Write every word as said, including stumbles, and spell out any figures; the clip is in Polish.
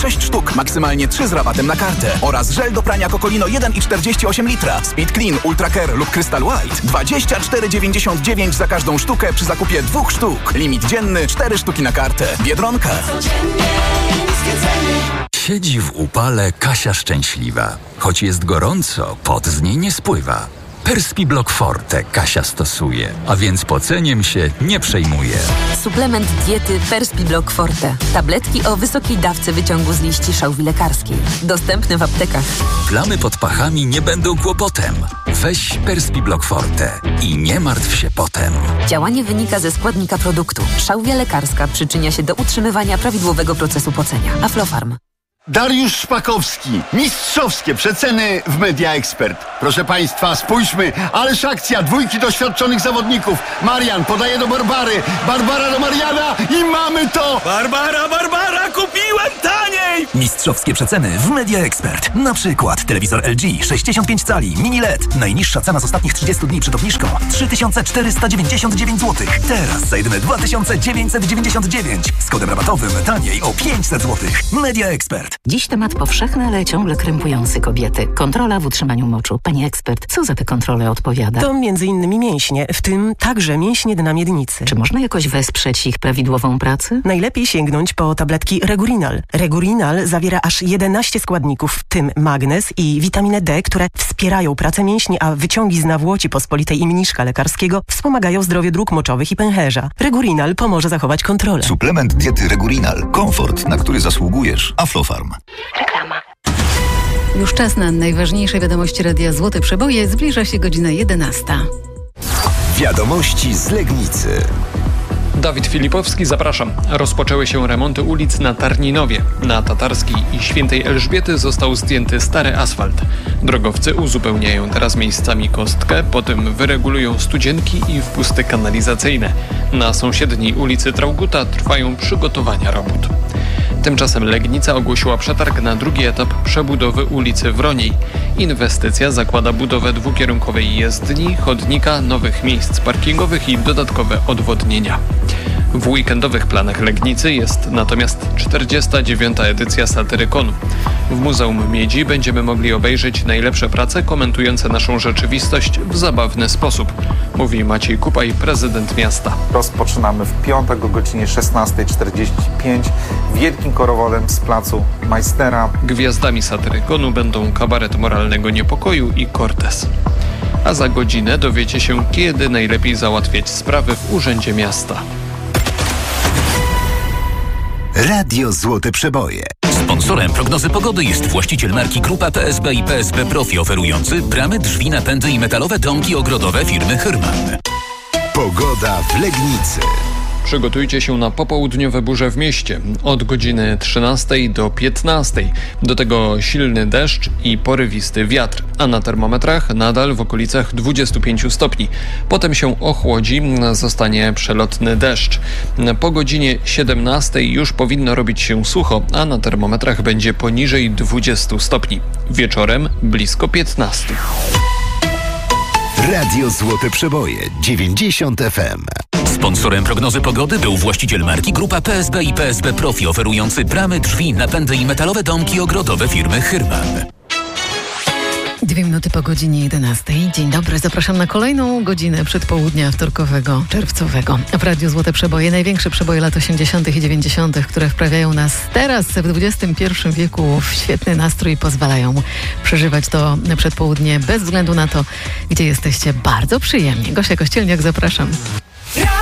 sześć sztuk, maksymalnie trzy z rabatem na kartę. Oraz żel do prania Cocolino jeden i czterdzieści osiem litra, Speed Clean, Ultra Care lub Crystal White. dwadzieścia cztery dziewięćdziesiąt dziewięć za każdą sztukę przy zakupie dwóch sztuk. Limit dzienny cztery sztuki na kartę. Biedronka. Siedzi w upale Kasia szczęśliwa. Choć jest gorąco, pot z niej nie spływa. Perspiblock Forte Kasia stosuje, a więc poceniem się nie przejmuje. Suplement diety Perspiblock Forte. Tabletki o wysokiej dawce wyciągu z liści szałwi lekarskiej. Dostępne w aptekach. Plamy pod pachami nie będą kłopotem. Weź Perspiblock Forte i nie martw się potem. Działanie wynika ze składnika produktu. Szałwia lekarska przyczynia się do utrzymywania prawidłowego procesu pocenia. Aflofarm. Dariusz Szpakowski. Mistrzowskie przeceny w Media Expert. Proszę Państwa, spójrzmy. Ależ akcja dwójki doświadczonych zawodników. Marian podaje do Barbary. Barbara do Mariana i mamy to! Barbara, Barbara, kupiłem taniej! Mistrzowskie przeceny w Media Expert. Na przykład telewizor L G sześćdziesiąt pięć cali mini L E D. Najniższa cena z ostatnich trzydziestu dni przed obniżką trzy tysiące czterysta dziewięćdziesiąt dziewięć złotych. Teraz za jedyne dwa tysiące dziewięćset dziewięćdziesiąt dziewięć. Z kodem rabatowym taniej o pięćset złotych. Media Expert. Dziś temat powszechny, ale ciągle krępujący kobiety. Kontrola w utrzymaniu moczu. Pani ekspert, co za te kontrole odpowiada? To między innymi mięśnie, w tym także mięśnie dna miednicy. Czy można jakoś wesprzeć ich prawidłową pracę? Najlepiej sięgnąć po tabletki Regurinal. Regurinal zawiera aż jedenaście składników, w tym magnez i witaminę D, które wspierają pracę mięśni, a wyciągi z nawłoci pospolitej i mniszka lekarskiego wspomagają zdrowie dróg moczowych i pęcherza. Regurinal pomoże zachować kontrolę. Suplement diety Regurinal. Komfort, na który zasługujesz. Aflofarm. Reklama. Już czas na najważniejsze wiadomości Radia Złote Przeboje. Zbliża się godzina jedenasta. Wiadomości z Legnicy. Dawid Filipowski, zapraszam. Rozpoczęły się remonty ulic na Tarninowie. Na Tatarskiej i Świętej Elżbiety został zdjęty stary asfalt. Drogowcy uzupełniają teraz miejscami kostkę, potem wyregulują studzienki i wpusty kanalizacyjne. Na sąsiedniej ulicy Trauguta trwają przygotowania robót. Tymczasem Legnica ogłosiła przetarg na drugi etap przebudowy ulicy Wroniej. Inwestycja zakłada budowę dwukierunkowej jezdni, chodnika, nowych miejsc parkingowych i dodatkowe odwodnienia. W weekendowych planach Legnicy jest natomiast czterdziesta dziewiąta edycja Satyrykonu. W Muzeum Miedzi będziemy mogli obejrzeć najlepsze prace komentujące naszą rzeczywistość w zabawny sposób, mówi Maciej Kupaj, prezydent miasta. Rozpoczynamy w piątek o godzinie szesnasta czterdzieści pięć wielkim korowodem z placu Majstera. Gwiazdami Satyrykonu będą kabaret moralnego niepokoju i Cortez. A za godzinę dowiecie się, kiedy najlepiej załatwiać sprawy w Urzędzie Miasta. Radio Złote Przeboje. Sponsorem prognozy pogody jest właściciel marki Grupa P S B i P S B Profi, oferujący bramy, drzwi, napędy i metalowe domki ogrodowe firmy Hyrman. Pogoda w Legnicy. Przygotujcie się na popołudniowe burze w mieście od godziny trzynastej do piętnastej. Do tego silny deszcz i porywisty wiatr, a na termometrach nadal w okolicach dwudziestu pięciu stopni. Potem się ochłodzi, zostanie przelotny deszcz. Po godzinie siedemnastej już powinno robić się sucho, a na termometrach będzie poniżej dwudziestu stopni. Wieczorem blisko piętnastu. Radio Złote Przeboje dziewięćdziesiąt F M. Sponsorem prognozy pogody był właściciel marki Grupa P S B i P S B Profi, oferujący bramy, drzwi, napędy i metalowe domki ogrodowe firmy Hyrman. Dwie minuty po godzinie jedenastej. Dzień dobry, zapraszam na kolejną godzinę przedpołudnia wtorkowego, czerwcowego. W Radiu Złote Przeboje, największe przeboje lat osiemdziesiątych i dziewięćdziesiątych, które wprawiają nas teraz w dwudziestym pierwszym wieku w świetny nastrój i pozwalają przeżywać to przedpołudnie bez względu na to, gdzie jesteście, bardzo przyjemnie. Gosia Kościelniak, zapraszam.